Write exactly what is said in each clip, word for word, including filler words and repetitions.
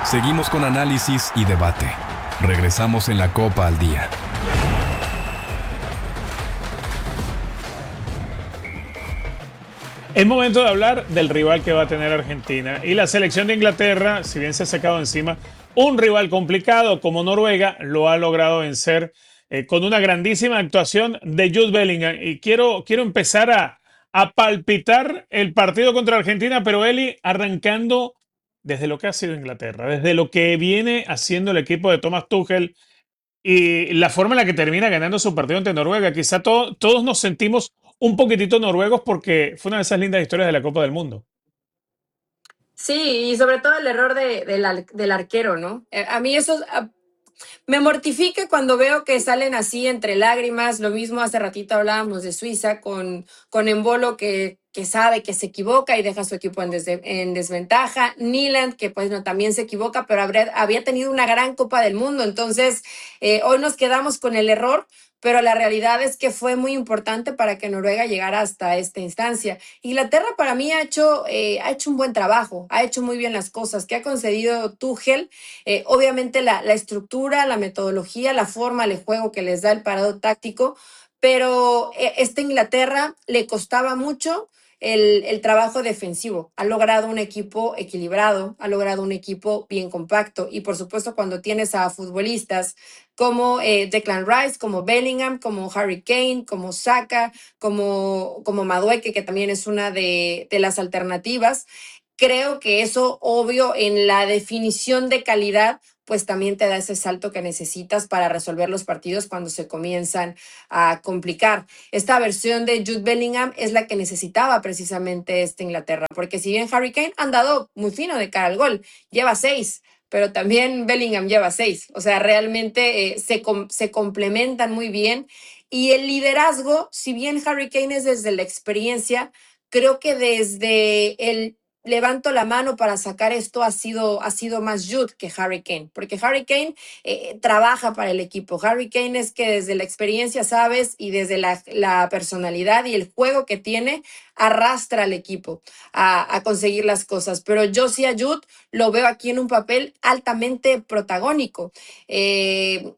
Seguimos con análisis y debate. Regresamos en la Copa al Día. Es momento de hablar del rival que va a tener Argentina. Y la selección de Inglaterra, si bien se ha sacado encima un rival complicado como Noruega, lo ha logrado vencer eh, con una grandísima actuación de Jude Bellingham. Y quiero, quiero empezar a, a palpitar el partido contra Argentina, pero Eli, arrancando desde lo que ha sido Inglaterra, desde lo que viene haciendo el equipo de Thomas Tuchel y la forma en la que termina ganando su partido ante Noruega. Quizá to- todos nos sentimos un poquitito noruegos porque fue una de esas lindas historias de la Copa del Mundo. Sí, y sobre todo el error de, del al- del arquero, ¿no? Eh, A mí eso a- me mortifica cuando veo que salen así entre lágrimas. Lo mismo hace ratito hablábamos de Suiza con, con Embolo que, que sabe que se equivoca y deja a su equipo en, desde- en desventaja. Nyland que pues no, también se equivoca, pero habría- había tenido una gran Copa del Mundo. Entonces, eh, hoy nos quedamos con el error, pero la realidad es que fue muy importante para que Noruega llegara hasta esta instancia. Inglaterra para mí ha hecho, eh, ha hecho un buen trabajo, ha hecho muy bien las cosas que ha concedido Tuchel. Eh, obviamente la, la estructura, la metodología, la forma, el juego que les da el parado táctico, pero eh, esta Inglaterra le costaba mucho el, el trabajo defensivo. Ha logrado un equipo equilibrado, ha logrado un equipo bien compacto y por supuesto cuando tienes a futbolistas como eh, Declan Rice, como Bellingham, como Harry Kane, como Saka, como, como Madueke, que también es una de, de las alternativas. Creo que eso, obvio, en la definición de calidad, pues también te da ese salto que necesitas para resolver los partidos cuando se comienzan a complicar. Esta versión de Jude Bellingham es la que necesitaba precisamente esta Inglaterra, porque si bien Harry Kane ha andado muy fino de cara al gol, lleva seis, pero también Bellingham lleva seis. O sea, realmente eh, se, com se complementan muy bien. Y el liderazgo, si bien Harry Kane es desde la experiencia, creo que desde el levanto la mano para sacar esto ha sido, ha sido más Jude que Harry Kane, porque Harry Kane eh, trabaja para el equipo. Harry Kane es que desde la experiencia, sabes, y desde la, la personalidad y el juego que tiene, arrastra al equipo a, a conseguir las cosas. Pero yo sí a Jude lo veo aquí en un papel altamente protagónico. Eh,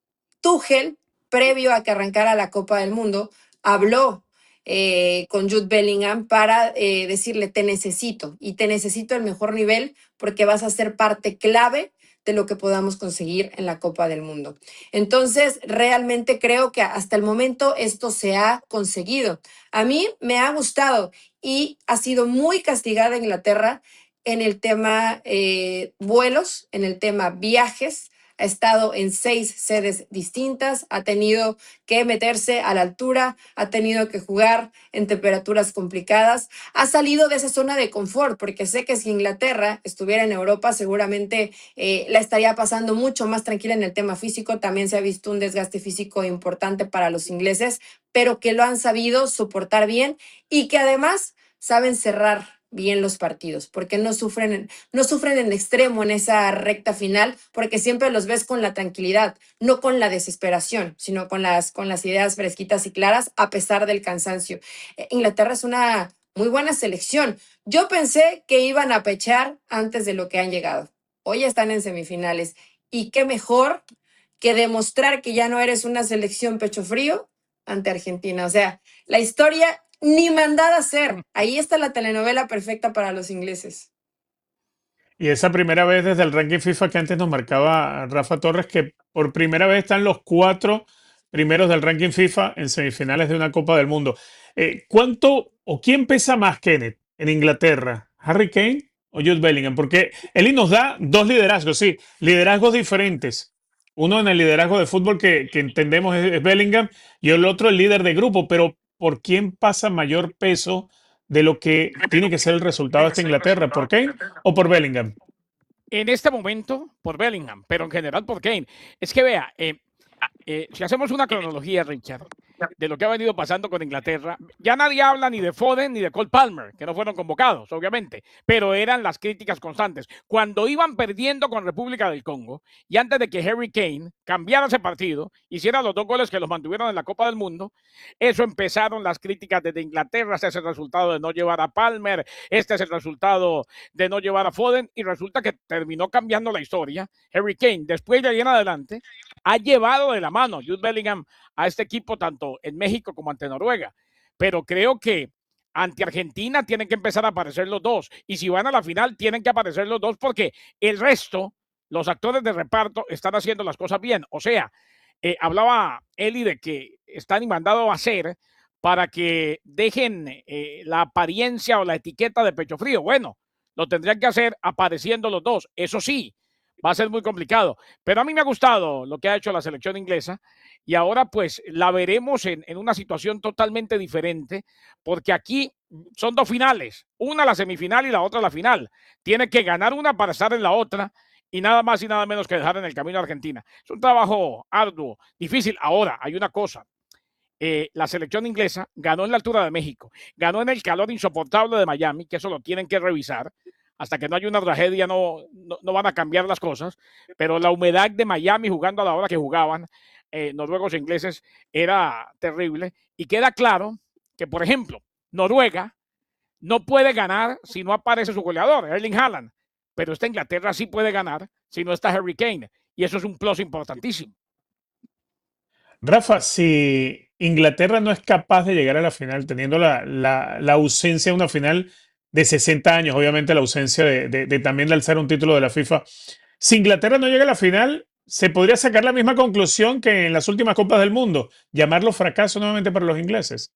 Tuchel, previo a que arrancara la Copa del Mundo, habló eh, con Jude Bellingham para eh, decirle, te necesito y te necesito al mejor nivel porque vas a ser parte clave de lo que podamos conseguir en la Copa del Mundo. Entonces, realmente creo que hasta el momento esto se ha conseguido. A mí me ha gustado y ha sido muy castigada Inglaterra en el tema eh, vuelos, en el tema viajes. Ha estado en seis sedes distintas, ha tenido que meterse a la altura, ha tenido que jugar en temperaturas complicadas, ha salido de esa zona de confort, porque sé que si Inglaterra estuviera en Europa, seguramente eh, la estaría pasando mucho más tranquila en el tema físico. También se ha visto un desgaste físico importante para los ingleses, pero que lo han sabido soportar bien y que además saben cerrar bien los partidos, porque no sufren, no sufren en extremo en esa recta final, porque siempre los ves con la tranquilidad, no con la desesperación, sino con las, con las ideas fresquitas y claras, a pesar del cansancio. Eh, Inglaterra es una muy buena selección. Yo pensé que iban a pechar antes de lo que han llegado. Hoy están en semifinales. Y qué mejor que demostrar que ya no eres una selección pecho frío ante Argentina. O sea, la historia ni mandada a ser. Ahí está la telenovela perfecta para los ingleses. Y esa primera vez desde el ranking FIFA que antes nos marcaba Rafa Torres, que por primera vez están los cuatro primeros del ranking FIFA en semifinales de una Copa del Mundo. Eh, ¿Cuánto o quién pesa más, Kenneth, en Inglaterra? ¿Harry Kane o Jude Bellingham? Porque Eli nos da dos liderazgos, sí, liderazgos diferentes. Uno en el liderazgo de fútbol que, que entendemos es, es Bellingham y el otro el líder de grupo, pero ¿por quién pasa mayor peso de lo que tiene que ser el resultado de esta Inglaterra? ¿Por Kane o por Bellingham? En este momento, por Bellingham, pero en general por Kane. Es que vea, eh, eh, si hacemos una cronología, Richard, de lo que ha venido pasando con Inglaterra. Ya nadie habla ni de Foden ni de Cole Palmer, que no fueron convocados, obviamente, pero eran las críticas constantes. Cuando iban perdiendo con República del Congo y antes de que Harry Kane cambiara ese partido, hiciera los dos goles que los mantuvieron en la Copa del Mundo, eso empezaron las críticas desde Inglaterra. Este es el resultado de no llevar a Palmer, este es el resultado de no llevar a Foden, y resulta que terminó cambiando la historia. Harry Kane, después de ahí en adelante, ha llevado de la mano Jude Bellingham a este equipo tanto en México como ante Noruega, pero creo que ante Argentina tienen que empezar a aparecer los dos, y si van a la final tienen que aparecer los dos, porque el resto, los actores de reparto, están haciendo las cosas bien. O sea, eh, hablaba Eli de que están mandado a hacer para que dejen eh, la apariencia o la etiqueta de pecho frío. Bueno, lo tendrían que hacer apareciendo los dos, eso sí, va a ser muy complicado, pero a mí me ha gustado lo que ha hecho la selección inglesa, y ahora pues la veremos en, en una situación totalmente diferente, porque aquí son dos finales, una la semifinal y la otra la final. Tiene que ganar una para estar en la otra, y nada más y nada menos que dejar en el camino a Argentina. Es un trabajo arduo, difícil. Ahora, hay una cosa. Eh, la selección inglesa ganó en la altura de México, ganó en el calor insoportable de Miami, que eso lo tienen que revisar. Hasta que no haya una tragedia no, no, no van a cambiar las cosas, pero la humedad de Miami jugando a la hora que jugaban eh, noruegos e ingleses era terrible, y queda claro que, por ejemplo, Noruega no puede ganar si no aparece su goleador, Erling Haaland, pero esta Inglaterra sí puede ganar si no está Harry Kane, y eso es un plus importantísimo. Rafa, si Inglaterra no es capaz de llegar a la final, teniendo la, la, la ausencia de una final de sesenta años, obviamente la ausencia de, de, de también de alzar un título de la FIFA, si Inglaterra no llega a la final, se podría sacar la misma conclusión que en las últimas Copas del Mundo, llamarlo fracaso nuevamente para los ingleses.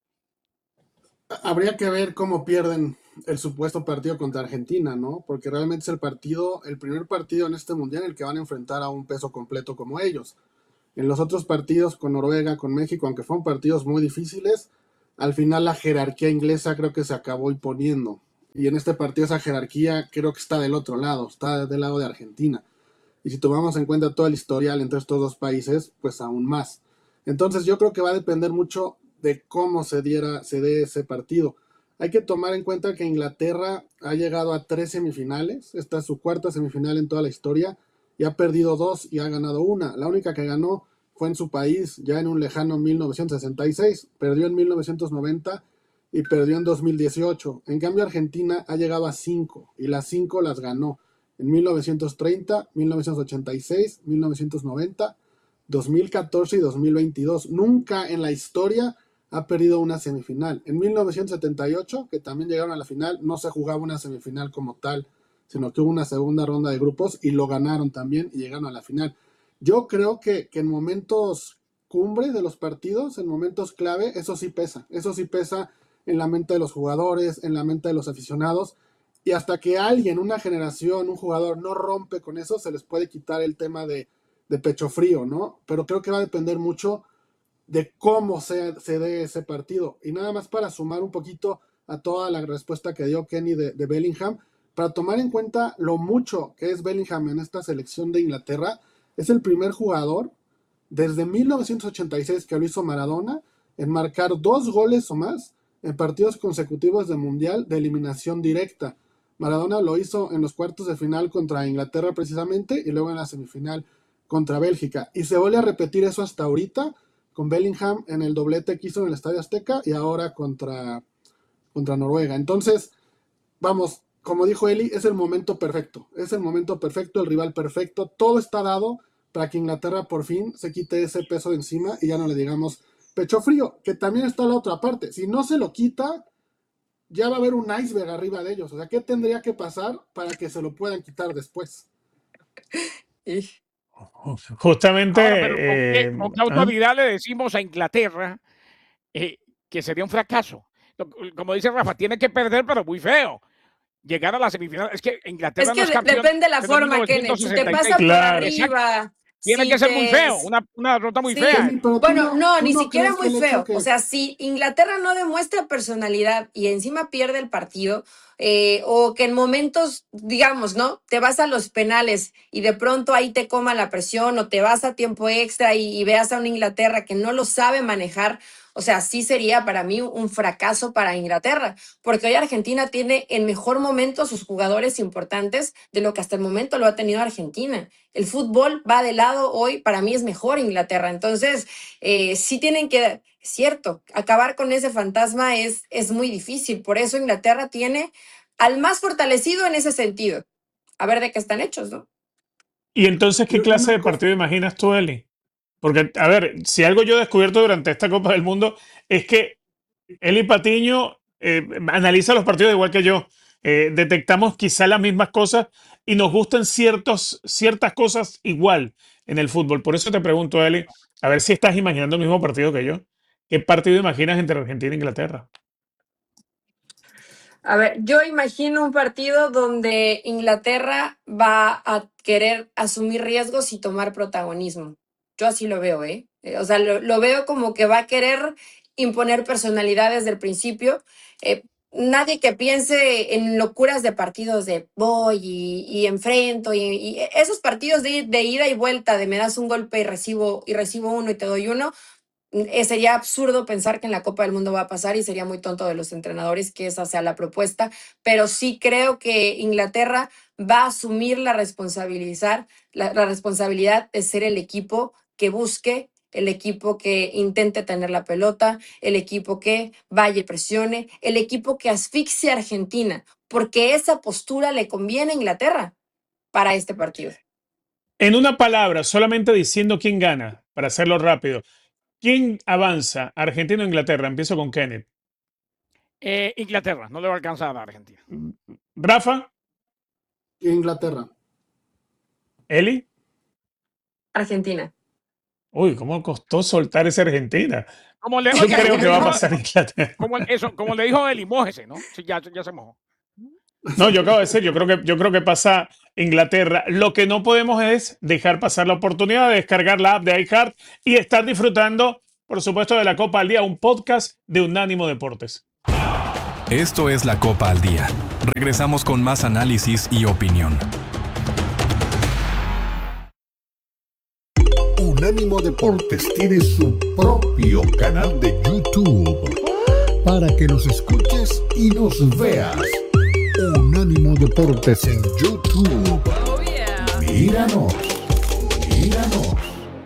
Habría que ver cómo pierden el supuesto partido contra Argentina, ¿no? Porque realmente es el partido, el primer partido en este mundial en el que van a enfrentar a un peso completo como ellos. En los otros partidos con Noruega, con México, aunque fueron partidos muy difíciles, al final la jerarquía inglesa creo que se acabó imponiendo. Y en este partido esa jerarquía creo que está del otro lado, está del lado de Argentina. Y si tomamos en cuenta todo el historial entre estos dos países, pues aún más. Entonces yo creo que va a depender mucho de cómo se diera, se dé ese partido. Hay que tomar en cuenta que Inglaterra ha llegado a tres semifinales, esta es su cuarta semifinal en toda la historia, y ha perdido dos y ha ganado una. La única que ganó fue en su país, ya en un lejano mil novecientos sesenta y seis, perdió en mil novecientos noventa y perdió en dos mil dieciocho. En cambio Argentina ha llegado a cinco, y las cinco las ganó en mil novecientos treinta, mil novecientos ochenta y seis, mil novecientos noventa, dos mil catorce y dos mil veintidós. Nunca en la historia ha perdido una semifinal. En mil novecientos setenta y ocho, que también llegaron a la final, no se jugaba una semifinal como tal, sino que hubo una segunda ronda de grupos y lo ganaron también y llegaron a la final. Yo creo que, que en momentos cumbre de los partidos, en momentos clave, eso sí pesa. Eso sí pesa en la mente de los jugadores, en la mente de los aficionados. Y hasta que alguien, una generación, un jugador no rompe con eso, se les puede quitar el tema de, de pecho frío, ¿no? Pero creo que va a depender mucho de cómo se, se dé ese partido. Y nada más para sumar un poquito a toda la respuesta que dio Kenny de, de Bellingham, para tomar en cuenta lo mucho que es Bellingham en esta selección de Inglaterra, es el primer jugador desde mil novecientos ochenta y seis que lo hizo Maradona en marcar dos goles o más en partidos consecutivos de Mundial de eliminación directa. Maradona lo hizo en los cuartos de final contra Inglaterra precisamente, y luego en la semifinal contra Bélgica. Y se vuelve a repetir eso hasta ahorita, con Bellingham en el doblete que hizo en el Estadio Azteca y ahora contra, contra Noruega. Entonces, vamos, como dijo Eli, es el momento perfecto. Es el momento perfecto, el rival perfecto. Todo está dado para que Inglaterra por fin se quite ese peso de encima y ya no le digamos pecho frío, que también está la otra parte. Si no se lo quita, ya va a haber un iceberg arriba de ellos. O sea, ¿qué tendría que pasar para que se lo puedan quitar después? Justamente... Ahora, pero ¿con qué, eh, con qué autoridad le decimos a Inglaterra eh, que sería un fracaso? Como dice Rafa, tiene que perder, pero muy feo. Llegar a la semifinal. Es que Inglaterra es que no es campeón. Depende de la forma, Kenneth. Si te pasa por claro. arriba, Tiene si que ser te- muy feo, una, una derrota muy Sí. fea. Eli, pero tú Bueno, no, tú ni siquiera crees que muy el hecho feo. que- O sea, si Inglaterra no demuestra personalidad y encima pierde el partido, eh, o que en momentos, digamos, ¿no? Te vas a los penales y de pronto ahí te coma la presión, o te vas a tiempo extra y, y veas a una Inglaterra que no lo sabe manejar. O sea, sí sería para mí un fracaso para Inglaterra, porque hoy Argentina tiene en mejor momento a sus jugadores importantes de lo que hasta el momento lo ha tenido Argentina. El fútbol va de lado hoy, para mí es mejor Inglaterra. Entonces, eh, sí tienen que, es cierto, acabar con ese fantasma es, es muy difícil. Por eso Inglaterra tiene al más fortalecido en ese sentido. A ver de qué están hechos, ¿no? Y entonces, ¿qué Yo- clase una de cosa- partido imaginas tú, Eli? Porque, a ver, si algo yo he descubierto durante esta Copa del Mundo es que Eli Patiño eh, analiza los partidos igual que yo. Eh, detectamos quizá las mismas cosas y nos gustan ciertos, ciertas cosas igual en el fútbol. Por eso te pregunto, Eli, a ver si estás imaginando el mismo partido que yo. ¿Qué partido imaginas entre Argentina e Inglaterra? A ver, yo imagino un partido donde Inglaterra va a querer asumir riesgos y tomar protagonismo. Yo así lo veo, ¿eh? Eh, O sea, lo, lo veo como que va a querer imponer personalidad desde el principio. Eh, nadie que piense en locuras de partidos de voy y, y enfrento y, y esos partidos de, de ida y vuelta, de me das un golpe y recibo, y recibo uno y te doy uno. Eh, sería absurdo pensar que en la Copa del Mundo va a pasar y sería muy tonto de los entrenadores que esa sea la propuesta, pero sí creo que Inglaterra va a asumir la, responsabilizar, la, la responsabilidad de ser el equipo que busque, el equipo que intente tener la pelota, el equipo que vaya y presione, el equipo que asfixie a Argentina, porque esa postura le conviene a Inglaterra para este partido. En una palabra, solamente diciendo quién gana, para hacerlo rápido. ¿Quién avanza? ¿Argentina o Inglaterra? Empiezo con Kenneth. Eh, Inglaterra, no le va a alcanzar a Argentina. Rafa, Inglaterra. Eli. Argentina. Uy, ¿cómo costó soltar esa Argentina? Como le, Yo oiga, creo como que le va a dijo- pasar Inglaterra. como, el- eso, como le dijo Eli, mójese, ¿no? Sí, ya, ya se mojó. No, yo acabo de decir, yo creo que, yo creo que pasa Inglaterra. Lo que no podemos es dejar pasar la oportunidad de descargar la app de iHeart y estar disfrutando, por supuesto, de la Copa al Día, un podcast de Unánimo Deportes. Esto es la Copa al Día. Regresamos con más análisis y opinión. Unánimo Deportes tiene su propio canal de YouTube para que nos escuches y nos veas. Unánimo Deportes en YouTube. Míranos, míranos.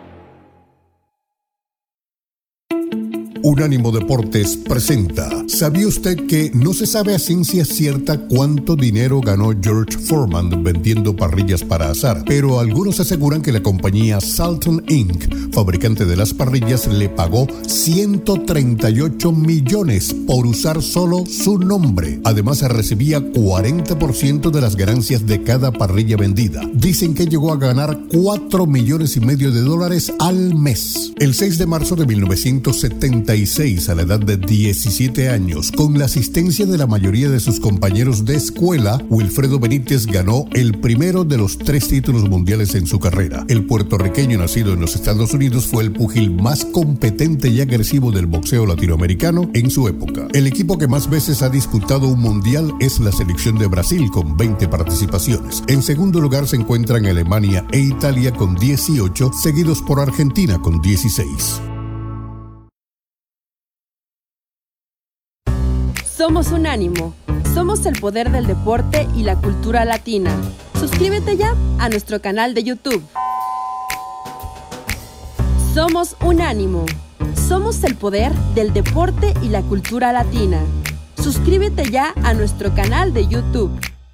Unánimo Deportes presenta. ¿Sabía usted que no se sabe a ciencia cierta cuánto dinero ganó George Foreman vendiendo parrillas para asar? Pero algunos aseguran que la compañía Salton incorporated, fabricante de las parrillas, le pagó ciento treinta y ocho millones por usar solo su nombre. Además, recibía cuarenta por ciento de las ganancias de cada parrilla vendida. Dicen que llegó a ganar cuatro millones y medio de dólares al mes. El seis de marzo de mil novecientos setenta y seis, a la edad de diecisiete años, con la asistencia de la mayoría de sus compañeros de escuela, Wilfredo Benítez ganó el primero de los tres títulos mundiales en su carrera. El puertorriqueño nacido en los Estados Unidos fue el púgil más competente y agresivo del boxeo latinoamericano en su época. El equipo que más veces ha disputado un mundial es la selección de Brasil, con veinte participaciones. En segundo lugar se encuentran Alemania e Italia con dieciocho, seguidos por Argentina con dieciséis. Somos Unánimo. Somos el poder del deporte y la cultura latina. Suscríbete ya a nuestro canal de YouTube. Somos Unánimo. Somos el poder del deporte y la cultura latina. Suscríbete ya a nuestro canal de YouTube.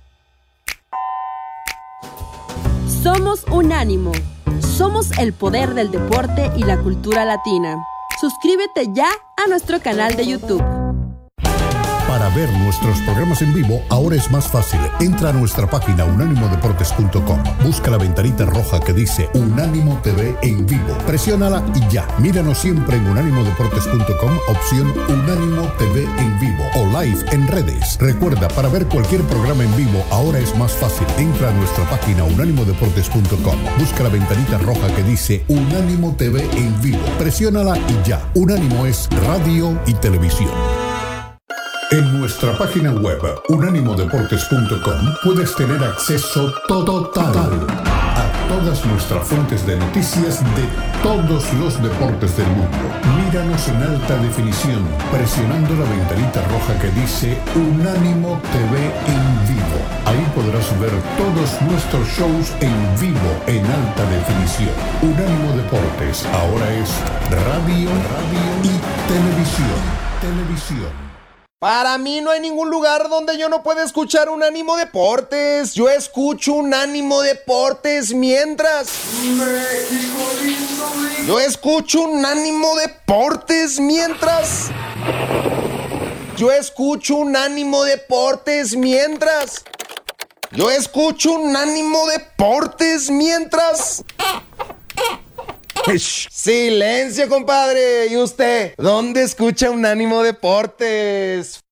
Somos Unánimo. Somos el poder del deporte y la cultura latina. Suscríbete ya a nuestro canal de YouTube. Para ver nuestros programas en vivo ahora es más fácil. Entra a nuestra página unánimo deportes punto com. Busca la ventanita roja que dice Unánimo T V en vivo. Presiónala y ya. Míranos siempre en unánimo deportes punto com, opción Unánimo T V en vivo o live en redes. Recuerda, para ver cualquier programa en vivo ahora es más fácil. Entra a nuestra página unánimo deportes punto com. Busca la ventanita roja que dice Unánimo T V en vivo. Presiónala y ya. Unánimo es radio y televisión. En nuestra página web unánimo deportes punto com puedes tener acceso total a todas nuestras fuentes de noticias de todos los deportes del mundo. Míranos en alta definición presionando la ventanita roja que dice Unánimo T V en vivo. Ahí podrás ver todos nuestros shows en vivo en alta definición. Unánimo Deportes ahora es radio, radio y televisión. Televisión. Para mí no hay ningún lugar donde yo no pueda escuchar Unánimo Deportes. Yo escucho Unánimo Deportes mientras... México lindo, lindo. Yo escucho Unánimo Deportes mientras... Yo escucho Unánimo Deportes mientras... Yo escucho Unánimo Deportes mientras... Silencio, compadre. ¿Y usted? ¿Dónde escucha Unánimo Deportes?